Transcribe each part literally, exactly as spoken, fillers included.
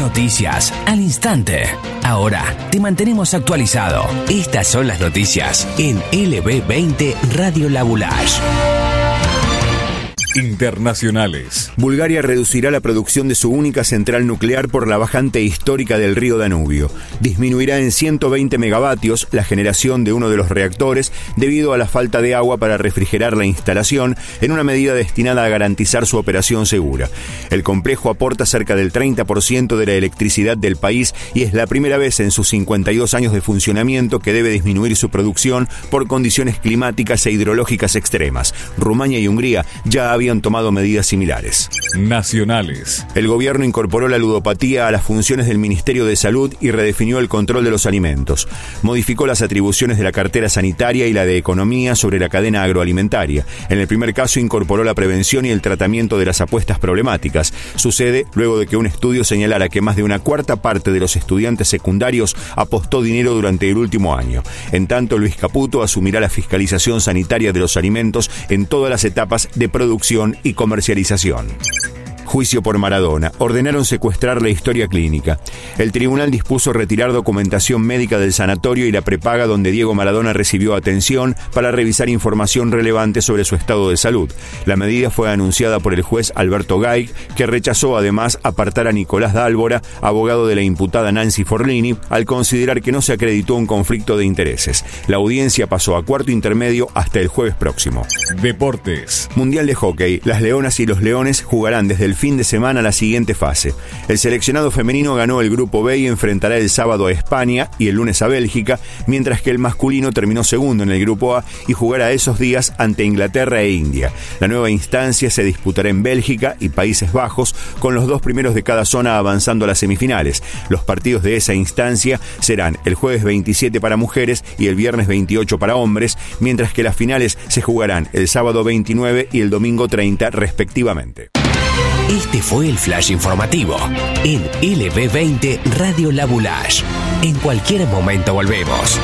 Noticias al instante. Ahora te mantenemos actualizado. Estas son las noticias en L B veinte Radio La Boulage. Internacionales. Bulgaria reducirá la producción de su única central nuclear por la bajante histórica del río Danubio. Disminuirá en ciento veinte megavatios la generación de uno de los reactores debido a la falta de agua para refrigerar la instalación, en una medida destinada a garantizar su operación segura. El complejo aporta cerca del treinta por ciento de la electricidad del país y es la primera vez en sus cincuenta y dos años de funcionamiento que debe disminuir su producción por condiciones climáticas e hidrológicas extremas. Rumania y Hungría ya habían tomado medidas similares. Nacionales. El gobierno incorporó la ludopatía a las funciones del Ministerio de Salud y redefinió el control de los alimentos. Modificó las atribuciones de la cartera sanitaria y la de economía sobre la cadena agroalimentaria. En el primer caso incorporó la prevención y el tratamiento de las apuestas problemáticas. Sucede luego de que un estudio señalara que más de una cuarta parte de los estudiantes secundarios apostó dinero durante el último año. En tanto, Luis Caputo asumirá la fiscalización sanitaria de los alimentos en todas las etapas de producción y comercialización. Juicio por Maradona. Ordenaron secuestrar la historia clínica. El tribunal dispuso retirar documentación médica del sanatorio y la prepaga donde Diego Maradona recibió atención para revisar información relevante sobre su estado de salud. La medida fue anunciada por el juez Alberto Gaig, que rechazó además apartar a Nicolás Dálvora, abogado de la imputada Nancy Forlini, al considerar que no se acreditó un conflicto de intereses. La audiencia pasó a cuarto intermedio hasta el jueves próximo. Deportes. Mundial de hockey. Las Leonas y los Leones jugarán desde el fin de semana la siguiente fase. El seleccionado femenino ganó el grupo B y enfrentará el sábado a España y el lunes a Bélgica, mientras que el masculino terminó segundo en el grupo A y jugará esos días ante Inglaterra e India. La nueva instancia se disputará en Bélgica y Países Bajos, con los dos primeros de cada zona avanzando a las semifinales. Los partidos de esa instancia serán el jueves veintisiete para mujeres y el viernes veintiocho para hombres, mientras que las finales se jugarán el sábado veintinueve y el domingo treinta respectivamente. Este fue el flash informativo en L B veinte Radio La Boulage. En cualquier momento volvemos.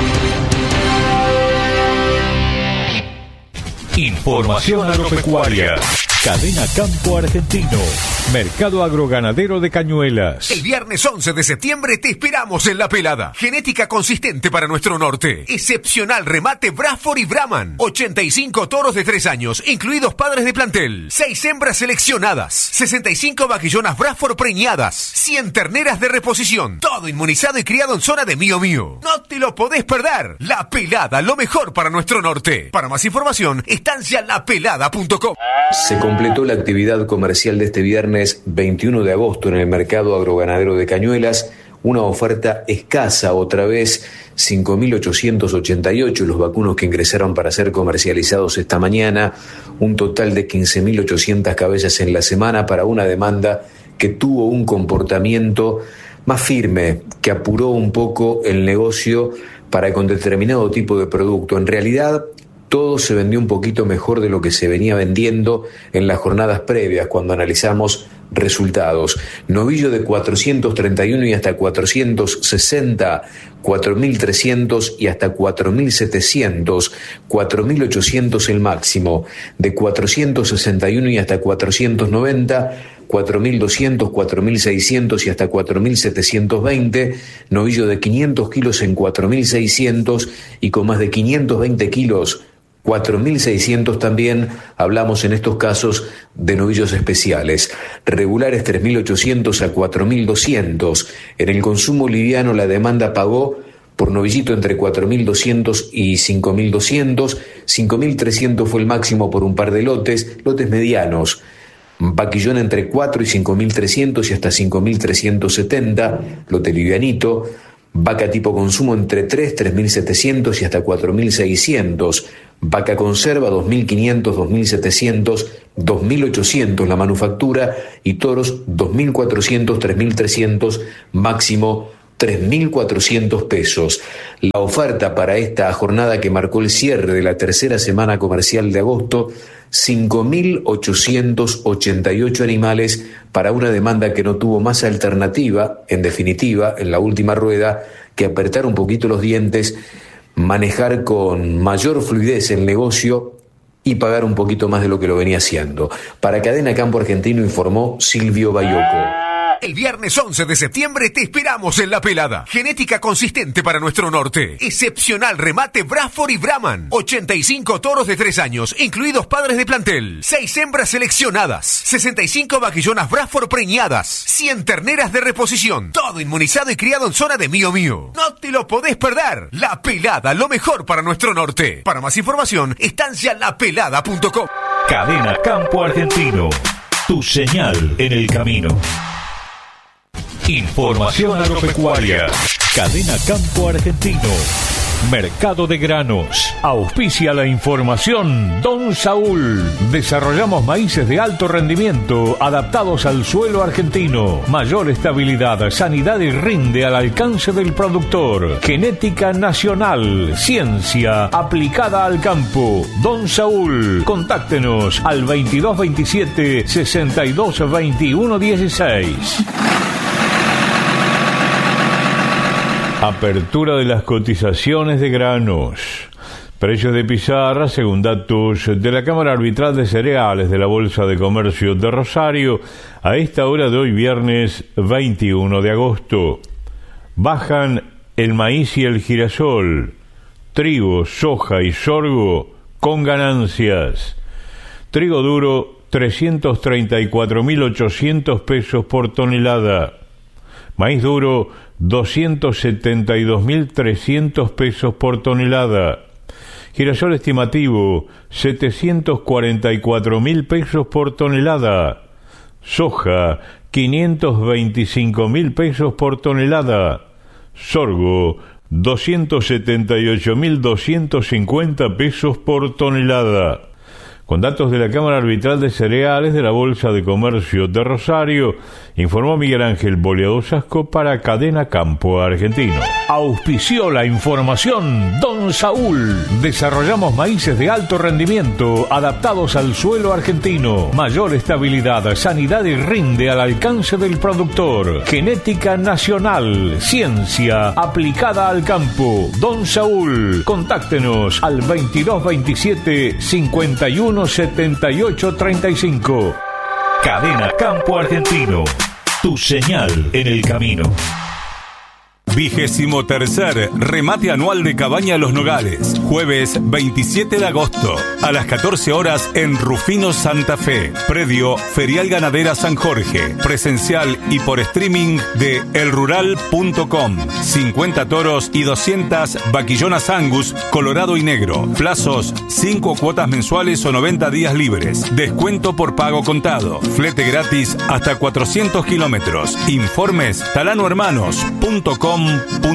Información agropecuaria. Cadena Campo Argentino. Mercado Agroganadero de Cañuelas. El viernes once de septiembre te esperamos en La Pelada. Genética consistente para nuestro norte. Excepcional remate Bradford y Brahman. ochenta y cinco toros de tres años, incluidos padres de plantel. seis hembras seleccionadas. sesenta y cinco vaquillonas Bradford preñadas. cien terneras de reposición. Todo inmunizado y criado en zona de Mío Mío. No te lo podés perder. La Pelada, lo mejor para nuestro norte. Para más información, estancia la pelada punto com. Se completó la actividad comercial de este viernes veintiuno de agosto en el mercado agroganadero de Cañuelas. Una oferta escasa otra vez, cinco mil ochocientos ochenta y ocho los vacunos que ingresaron para ser comercializados esta mañana, un total de quince mil ochocientas cabezas en la semana para una demanda que tuvo un comportamiento más firme, que apuró un poco el negocio para con determinado tipo de producto. En realidad, todo se vendió un poquito mejor de lo que se venía vendiendo en las jornadas previas cuando analizamos resultados. Novillo de cuatrocientos treinta y uno y hasta cuatrocientos sesenta, cuatro mil trescientos y hasta cuatro mil setecientos, cuatro mil ochocientos el máximo. De cuatrocientos sesenta y uno y hasta cuatrocientos noventa, cuatro mil doscientos, cuatro mil seiscientos y hasta cuatro mil setecientos veinte, novillo de quinientos kilos en cuatro mil seiscientos y con más de quinientos veinte kilos, cuatro mil seiscientos también. Hablamos en estos casos de novillos especiales. Regulares tres mil ochocientos a cuatro mil doscientos. En el consumo liviano la demanda pagó por novillito entre cuatro mil doscientos y cinco mil doscientos. cinco mil trescientos fue el máximo por un par de lotes, lotes medianos. Vaquillón entre cuatro y cinco mil trescientos y hasta cinco mil trescientos setenta, lote livianito. Vaca tipo consumo entre tres, tres mil setecientos y hasta cuatro mil seiscientos. Vaca conserva dos mil quinientos, dos mil setecientos, dos mil ochocientos la manufactura y toros dos mil cuatrocientos, tres mil trescientos, máximo tres mil cuatrocientos pesos. La oferta para esta jornada que marcó el cierre de la tercera semana comercial de agosto, cinco mil ochocientos ochenta y ocho animales para una demanda que no tuvo más alternativa, en definitiva, en la última rueda, que apretar un poquito los dientes, manejar con mayor fluidez el negocio y pagar un poquito más de lo que lo venía haciendo. Para Cadena Campo Argentino informó Silvio Bayoco. El viernes once de septiembre te esperamos en La Pelada. Genética consistente para nuestro norte. Excepcional remate Bradford y Brahman. ochenta y cinco toros de tres años, incluidos padres de plantel. seis hembras seleccionadas. sesenta y cinco vaquillonas Bradford preñadas. cien terneras de reposición. Todo inmunizado y criado en zona de Mío Mío. No te lo podés perder. La Pelada, lo mejor para nuestro norte. Para más información, estancia la pelada punto com. Cadena Campo Argentino. Tu señal en el camino. Información agropecuaria. Cadena Campo Argentino. Mercado de granos. Auspicia la información Don Saúl. Desarrollamos maíces de alto rendimiento adaptados al suelo argentino. Mayor estabilidad, sanidad y rinde al alcance del productor. Genética nacional. Ciencia aplicada al campo. Don Saúl. Contáctenos al veintidós veintisiete sesenta y dos veintiuno dieciséis. Apertura de las cotizaciones de granos. Precios de pizarra, según datos de la Cámara Arbitral de Cereales de la Bolsa de Comercio de Rosario, a esta hora de hoy, viernes veintiuno de agosto. Bajan el maíz y el girasol, trigo, soja y sorgo con ganancias. Trigo duro, trescientos treinta y cuatro mil ochocientos pesos por tonelada. Maíz duro, doscientos setenta y dos mil trescientos pesos por tonelada. Girasol estimativo, setecientos cuarenta y cuatro mil pesos por tonelada. Soja, quinientos veinticinco mil pesos por tonelada. Sorgo, doscientos setenta y ocho mil doscientos cincuenta pesos por tonelada. Con datos de la Cámara Arbitral de Cereales de la Bolsa de Comercio de Rosario, informó Miguel Ángel Boleado Sasco para Cadena Campo Argentino. Auspició la información Don Saúl. Desarrollamos maíces de alto rendimiento adaptados al suelo argentino. Mayor estabilidad, sanidad y rinde al alcance del productor. Genética nacional. Ciencia aplicada al campo. Don Saúl. Contáctenos al veintidós veintisiete cincuenta y uno setenta y ocho treinta y cinco. Cadena Campo Argentino. Tu señal en el camino. Vigésimo tercer remate anual de Cabaña Los Nogales, jueves veintisiete de agosto, a las catorce horas en Rufino Santa Fe, predio Ferial Ganadera San Jorge, presencial y por streaming de el rural punto com. cincuenta toros y doscientas vaquillonas Angus, colorado y negro. Plazos, cinco cuotas mensuales o noventa días libres. Descuento por pago contado. Flete gratis hasta cuatrocientos kilómetros. Informes talano hermanos punto com.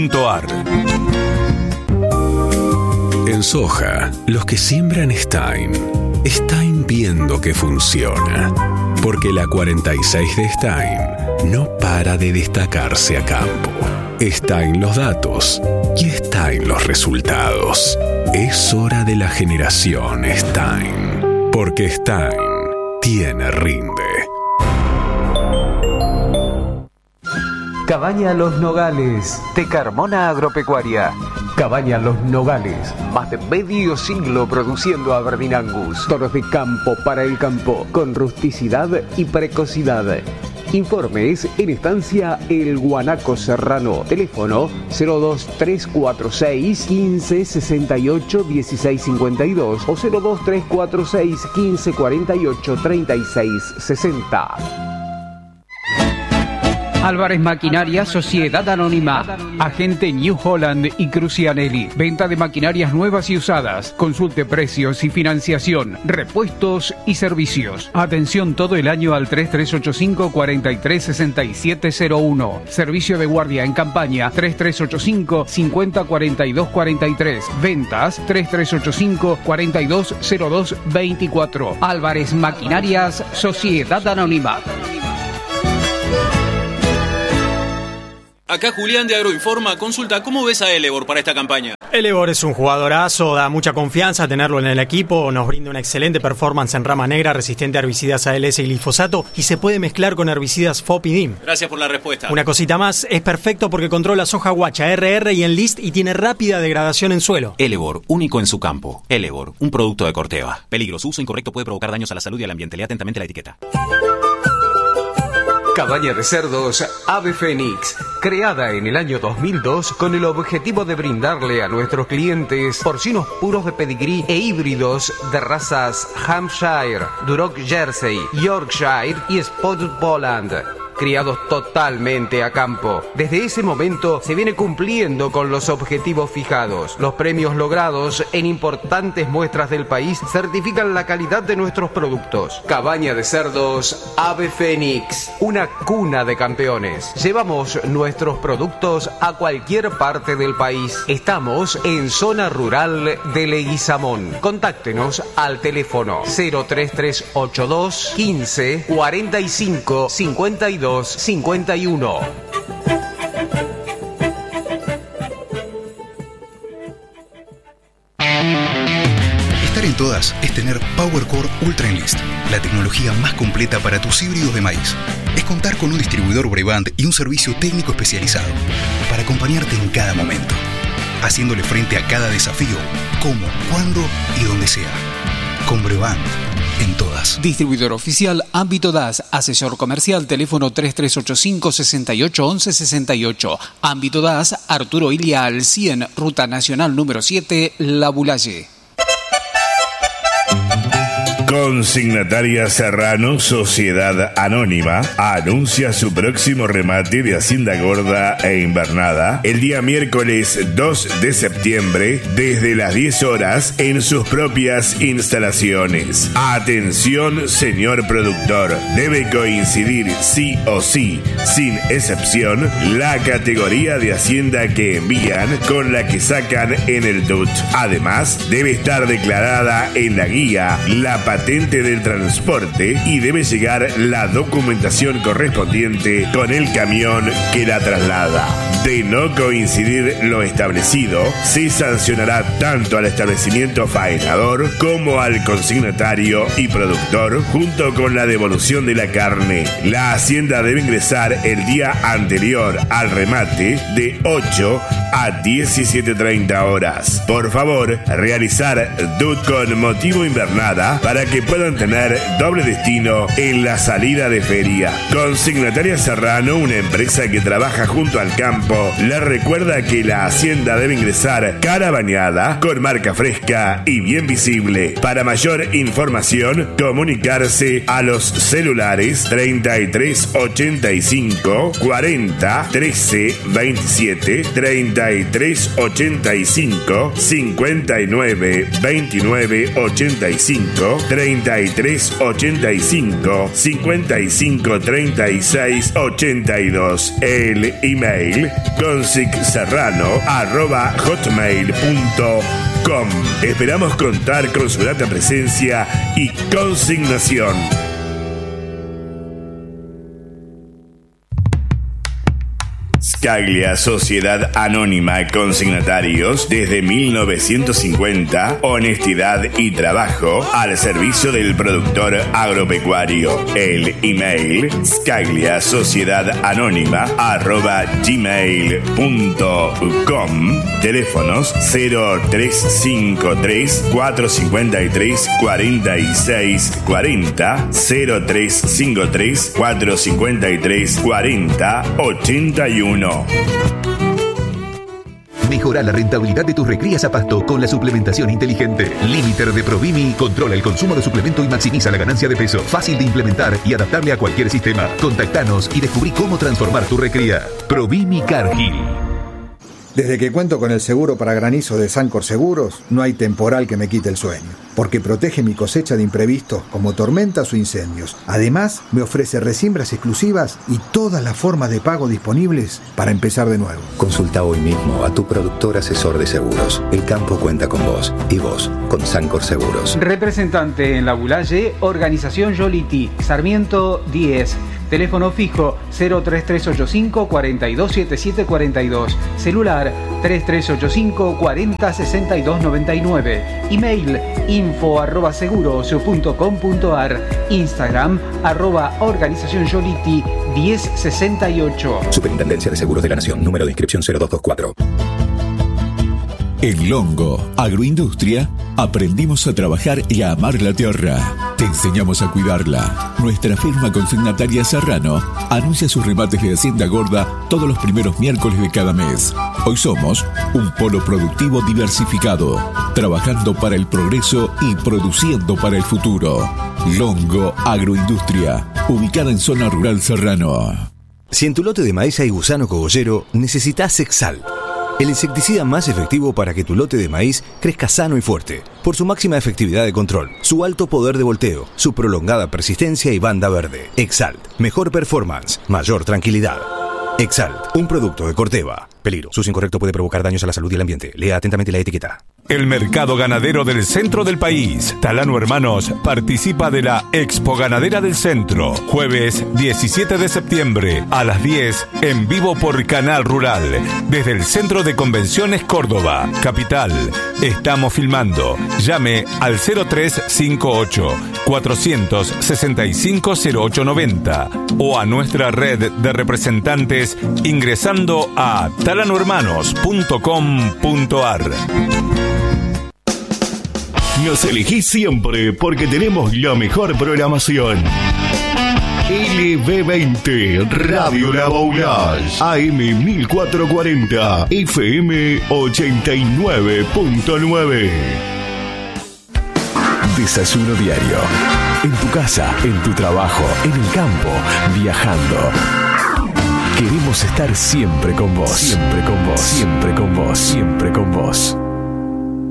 En soja, los que siembran Stein, Stein viendo que funciona. Porque la cuarenta y seis de Stein no para de destacarse a campo. Stein los datos y Stein los resultados. Es hora de la generación Stein. Porque Stein tiene rinde. Cabaña Los Nogales, de Carmona Agropecuaria. Cabaña Los Nogales, más de medio siglo produciendo Aberdeen Angus. Toros de campo para el campo, con rusticidad y precocidad. Informes en estancia El Guanaco Serrano. Teléfono cero dos tres cuatro seis quince sesenta y ocho dieciséis cincuenta y dos o cero dos tres cuatro seis quince cuarenta y ocho treinta y seis sesenta. Álvarez Maquinaria Sociedad Anónima, agente New Holland y Crucianelli, venta de maquinarias nuevas y usadas, consulte precios y financiación, repuestos y servicios. Atención todo el año al tres tres ocho cinco cuatro tres seis siete cero uno, servicio de guardia en campaña tres tres ocho cinco cincuenta cuarenta y dos cuarenta y tres, ventas tres tres ocho cinco cuarenta y dos cero dos veinticuatro. Álvarez Maquinarias Sociedad Anónima. Acá Julián de Agroinforma, consulta, ¿cómo ves a Elevor para esta campaña? Elevor es un jugadorazo, da mucha confianza tenerlo en el equipo, nos brinda una excelente performance en rama negra, resistente a herbicidas A L S y glifosato y se puede mezclar con herbicidas F O P y D I M. Gracias por la respuesta. Una cosita más, es perfecto porque controla soja guacha, R R y Enlist y tiene rápida degradación en suelo. Elevor, único en su campo. Elevor, un producto de Corteva. Peligro, su uso incorrecto puede provocar daños a la salud y al ambiente. Lea atentamente la etiqueta. Cabaña de cerdos Ave Fénix, creada en el año dos mil dos con el objetivo de brindarle a nuestros clientes porcinos puros de pedigrí e híbridos de razas Hampshire, Duroc Jersey, Yorkshire y Spotted Poland, criados totalmente a campo. Desde ese momento se viene cumpliendo con los objetivos fijados. Los premios logrados en importantes muestras del país certifican la calidad de nuestros productos. Cabaña de cerdos Ave Fénix, una cuna de campeones. Llevamos nuestros productos a cualquier parte del país. Estamos en zona rural de Leguizamón. Contáctenos al teléfono cero tres tres ocho dos quince cuarenta y cinco cincuenta y dos cincuenta y uno. Estar en todas es tener PowerCore Ultra Enlist, la tecnología más completa para tus híbridos de maíz. Es contar con un distribuidor Brevant y un servicio técnico especializado para acompañarte en cada momento, haciéndole frente a cada desafío, como, cuándo y donde sea. Con Brevant, en todas. Distribuidor oficial Ámbito D A S, asesor comercial, teléfono tres tres ocho cinco, seis ocho uno uno seis ocho. Ámbito D A S, Arturo Ilia al cien, Ruta Nacional número siete, La Bulaye. Consignataria Serrano, Sociedad Anónima, anuncia su próximo remate de Hacienda Gorda e Invernada el día miércoles dos de septiembre desde las diez horas en sus propias instalaciones. Atención, señor productor, debe coincidir sí o sí, sin excepción, la categoría de Hacienda que envían con la que sacan en el D U T. Además, debe estar declarada en la guía la patente del transporte y debe llegar la documentación correspondiente con el camión que la traslada. De no coincidir lo establecido, se sancionará tanto al establecimiento faenador como al consignatario y productor, junto con la devolución de la carne. La hacienda debe ingresar el día anterior al remate de ocho a diecisiete treinta horas. Por favor, realizar D U T con motivo invernada para que puedan tener doble destino en la salida de feria. Consignataria Serrano, una empresa que trabaja junto al campo, le recuerda que la hacienda debe ingresar cara bañada, con marca fresca y bien visible. Para mayor información, comunicarse a los celulares treinta y tres ochenta y cinco cuarenta trece veintisiete, treinta y tres ochenta y cinco cincuenta y nueve veintinueve ochenta y cinco, treinta y tres ochenta y cinco cincuenta y cinco treinta y seis ochenta y dos. El email consicserrano arroba hotmail punto com. Esperamos contar con su grata presencia y consignación. Scaglia, Sociedad Anónima, consignatarios desde mil novecientos cincuenta, honestidad y trabajo al servicio del productor agropecuario. El email scaglia sociedad anónima arroba gmail punto com. Teléfonos cero tres cinco tres cuatro cinco tres cuarenta y seis cuarenta, cero tres cinco tres cuatro cinco tres cuarenta ochenta y uno. Mejora la rentabilidad de tus recrías a pasto con la suplementación inteligente. Limiter de Provimi controla el consumo de suplemento y maximiza la ganancia de peso. Fácil de implementar y adaptable a cualquier sistema. Contactanos y descubrí cómo transformar tu recría. Provimi Cargill. Desde que cuento con el seguro para granizo de Sancor Seguros, no hay temporal que me quite el sueño, porque protege mi cosecha de imprevistos como tormentas o incendios. Además, me ofrece resiembras exclusivas y todas las formas de pago disponibles para empezar de nuevo. Consulta hoy mismo a tu productor asesor de seguros. El campo cuenta con vos y vos con Sancor Seguros. Representante en La Bulaye, Organización Yoliti, Sarmiento diez. Teléfono fijo cero tres tres ocho cinco cuatro dos siete siete cuatro dos. Celular tres tres ocho cinco cuarenta sesenta y dos noventa y nueve. Email info arroba seguros punto com punto ar. Instagram arroba organización Yoliti diez sesenta y ocho. Superintendencia de Seguros de la Nación. Número de inscripción cero dos dos cuatro. En Longo Agroindustria Aprendimos a trabajar y a amar la tierra. Te enseñamos a cuidarla. Nuestra firma consignataria Serrano anuncia sus remates de Hacienda Gorda todos los primeros miércoles de cada mes. Hoy somos un polo productivo diversificado, trabajando para el progreso y produciendo para el futuro. Longo Agroindustria, ubicada en zona rural Serrano. Si en tu lote de maíz hay gusano cogollero, necesitas Exalt, el insecticida más efectivo para que tu lote de maíz crezca sano y fuerte, por su máxima efectividad de control, su alto poder de volteo, su prolongada persistencia y banda verde. Exalt, mejor performance, mayor tranquilidad. Exalt, un producto de Corteva. Peligro, su uso incorrecto puede provocar daños a la salud y el ambiente. Lea atentamente la etiqueta. El mercado ganadero del centro del país. Talano Hermanos participa de la Expo Ganadera del Centro. Jueves diecisiete de septiembre a las diez en vivo por Canal Rural. Desde el Centro de Convenciones Córdoba, Capital. Estamos filmando. Llame al cero tres cinco ocho, cuatro seis cinco, cero ocho nueve cero o a nuestra red de representantes ingresando a talano hermanos punto com punto ar. Nos elegís siempre porque tenemos la mejor programación. L B veinte, Radio La Boulage, A M mil cuatrocientos cuarenta, F M ochenta y nueve punto nueve. Desayuno diario. En tu casa, en tu trabajo, en el campo, viajando. Queremos estar siempre con vos. Siempre con vos. Siempre con vos. Siempre con vos.